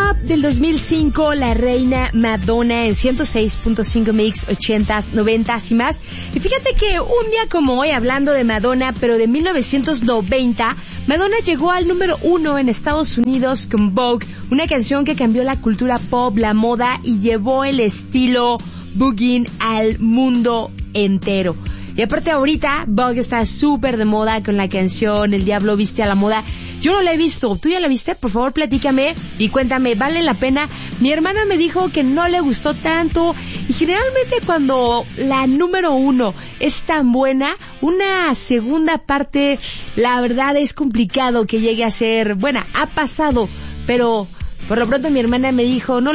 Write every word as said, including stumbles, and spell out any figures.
Up del dos mil cinco, la reina Madonna en ciento seis punto cinco Mix, ochentas, noventas y más. Y fíjate que un día como hoy, hablando de Madonna, pero de mil novecientos noventa, Madonna llegó al número uno en Estados Unidos con Vogue, una canción que cambió la cultura pop, la moda y llevó el estilo boogie al mundo entero. Y aparte ahorita Vogue está súper de moda con la canción El Diablo Viste a la Moda. Yo no la he visto. ¿Tú ya la viste? Por favor, platícame y cuéntame, ¿vale la pena? Mi hermana me dijo que no le gustó tanto. Y generalmente cuando la número uno es tan buena, una segunda parte, la verdad es complicado que llegue a ser buena. Ha pasado, pero por lo pronto mi hermana me dijo, no